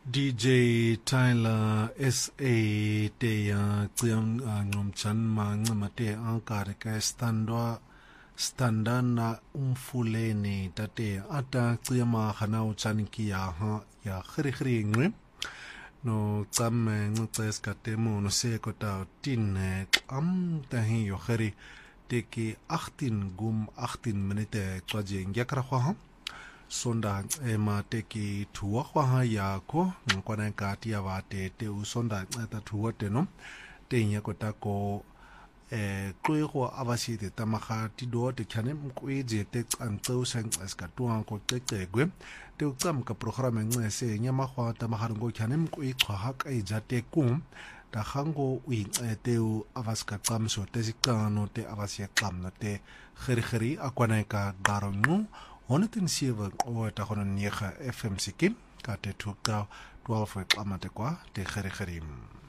DJ Tyler SA te ya tsiang ngomchan ma ngamate ankare ka standana umfuleni tate ata tsiama khana uchaniki ya khiri ngwe no tsamme ngces ka temo no se kota tin tahi yo khiri teki 18 minute twaje ngakra khwa sonda ema teki tuwa kwa yako nkwana kati ya wate te usonda eta tuwa teno te nyako tako kloego abasi te tamaga tido te kane mkweje te tsantso sang askatuan ko tekegwe te utsam ka programa ngese nyama khwa tamaga ngo kane mkwe khwa ka ijate kum ta khango wi te u abaska tsamso te sikano te abasi klamno te khiri akwana ka garongu 107 ta khona niega FM sikim ka te 12 xamate kwa te khiri